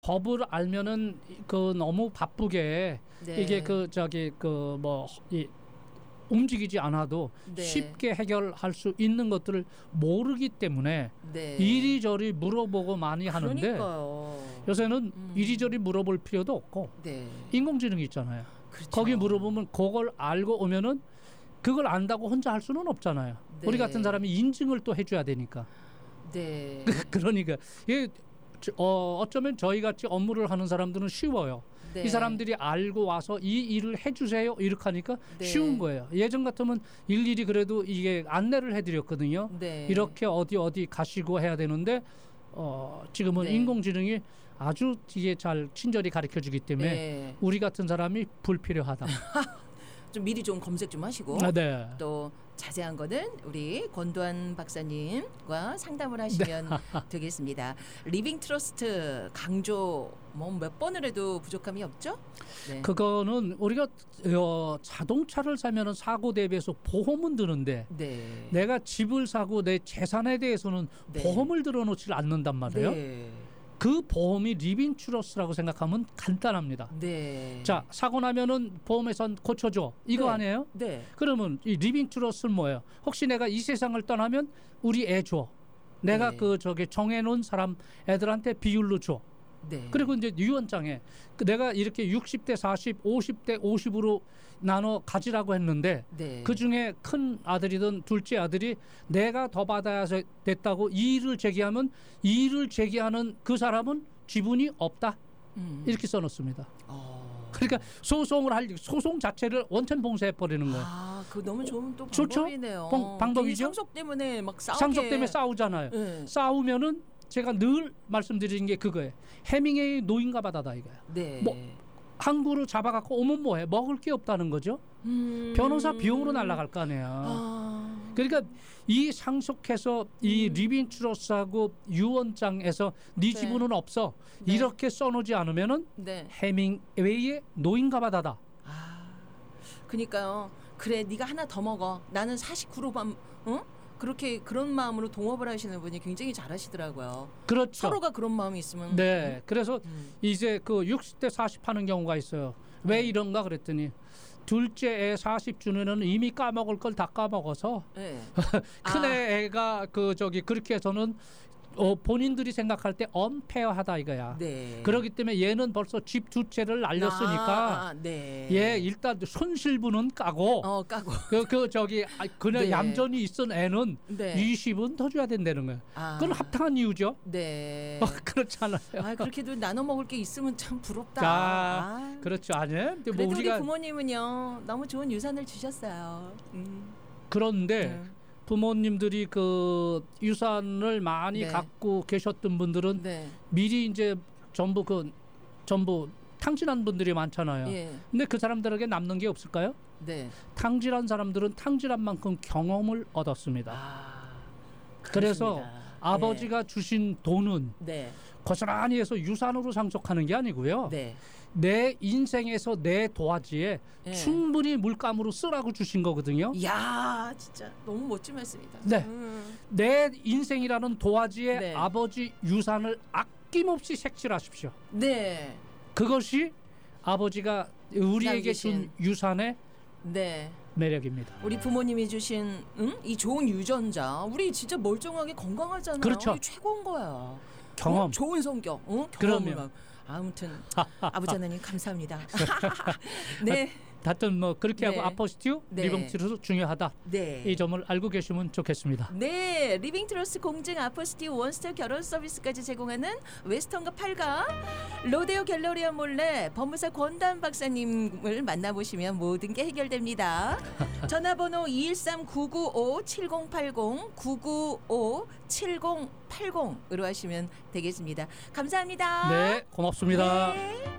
법을 알면은 그 너무 바쁘게 네. 이게 움직이지 않아도 네. 쉽게 해결할 수 있는 것들을 모르기 때문에 네. 이리저리 물어보고 많이 하는데 그러니까요. 요새는 이리저리 물어볼 필요도 없고 네. 인공지능이 있잖아요. 그렇죠. 거기 물어보면 그걸 알고 오면은 그걸 안다고 혼자 할 수는 없잖아요. 네. 우리 같은 사람이 인증을 또 해줘야 되니까. 네. 그러니까 이게 어쩌면 저희 같이 업무를 하는 사람들은 쉬워요. 네. 이 사람들이 알고 와서 이 일을 해주세요 이렇게 하니까 네. 쉬운 거예요. 예전 같으면 일일이 그래도 이게 안내를 해드렸거든요. 네. 이렇게 어디 가시고 해야 되는데 지금은 네. 인공지능이 아주 이게 잘 친절히 가르쳐주기 때문에 네. 우리 같은 사람이 불필요하다. 좀 미리 좀 검색 좀 하시고 네. 또 자세한 거는 우리 권도한 박사님과 상담을 하시면 되겠습니다. 리빙 트러스트 강조 몇 번을 해도 부족함이 없죠? 네. 그거는 우리가 자동차를 사면은 사고 대비해서 보험은 드는데 네. 내가 집을 사고 내 재산에 대해서는 네. 보험을 들어놓지 않는단 말이에요. 네. 그 보험이 리빙 트러스트라고 생각하면 간단합니다. 네. 자, 사고 나면은 보험에선 고쳐줘. 이거 네. 아니에요? 네. 그러면 이 리빙 트러스트는 뭐예요? 혹시 내가 이 세상을 떠나면 우리 애 줘. 내가 네. 정해놓은 사람 애들한테 비율로 줘. 네. 그리고 이제 유언장에 내가 이렇게 60대 40, 50대 50으로 나눠 가지라고 했는데 네. 그중에 큰 아들이든 둘째 아들이 내가 더 받아야 됐다고 이의를 제기하면 이의를 제기하는 그 사람은 지분이 없다. 이렇게 써놓습니다. 그러니까 소송 자체를 원천 봉쇄해 버리는 거예요. 그 너무 좋은 또 좋죠? 방법이네요. 방법이죠? 상속 때문에 막 상속 때문에 싸우잖아요. 네. 싸우면은 제가 늘 말씀드리는 게 그거예요. 해밍웨이 노인과 바다다 이거야. 네. 한 그루 잡아갖고 오면 뭐해? 먹을 게 없다는 거죠. 변호사 비용으로 날아갈 거 아니에요. 그러니까 이 상속해서 이 리빙 트러스트하고 유언장에서 네 지분은 없어. 네. 이렇게 써놓지 않으면은 네. 해밍웨이의 노인과 바다다. 그러니까요. 그래, 네가 하나 더 먹어. 나는 49로만 그렇게 그런 마음으로 동업을 하시는 분이 굉장히 잘하시더라고요. 그렇죠. 서로가 그런 마음이 있으면. 네. 그래서 이제 그 60대 40 하는 경우가 있어요. 왜 이런가 그랬더니 둘째 애 40주년은 이미 까먹을 걸 다 까먹어서 네. 큰 애가 그렇게 해서는 본인들이 생각할 때 언페어하다 이거야. 네. 그렇기 때문에 얘는 벌써 집 두 채를 날렸으니까 네. 얘 일단 손실분은 까고 그냥 네. 얌전히 있던 애는 네. 20은 더 줘야 된다는 거야. 그건 합당한 이유죠. 네. 그렇잖아요. 그렇게도 나눠 먹을 게 있으면 참 부럽다. 그렇죠. 아니에요? 그래도 우리 부모님은요 너무 좋은 유산을 주셨어요. 그런데 부모님들이 그 유산을 많이 갖고 계셨던 분들은 미리 이제 전부 탕진한 분들이 많잖아요. 근데 그 사람들에게 남는 게 없을까요? 네. 탕진한 사람들은 탕진한 만큼 경험을 얻었습니다. 그래서 아버지가 주신 돈은 고스란히 해서 유산으로 상속하는 게 아니고요. 내 인생에서 내 도화지에 충분히 물감으로 쓰라고 주신 거거든요. 이야, 진짜 너무 멋진 말씀이다. 네. 내 인생이라는 도화지에 아버지 유산을 아낌없이 색칠하십시오. 네. 그것이 아버지가 우리에게 준 유산의 매력입니다. 우리 부모님이 주신 이 좋은 유전자, 우리 진짜 멀쩡하게 건강하잖아요. 그렇죠. 최고인 거야. 경험. 좋은 성격. 그러면 아무튼 아버지 하나님 감사합니다. 네. 하여튼 그렇게 하고 아포스티우 리빙 트러스트 중요하다. 이 점을 알고 계시면 좋겠습니다. 네, 리빙 트러스트 공증 아포스티우 원스톱 결혼 서비스까지 제공하는 웨스턴과 8가 로데오 갤러리아 몰래 법무사 권단 박사님을 만나보시면 모든 게 해결됩니다. 전화번호 213-995-7080 995-7080으로 하시면 되겠습니다. 감사합니다. 네, 고맙습니다. 네.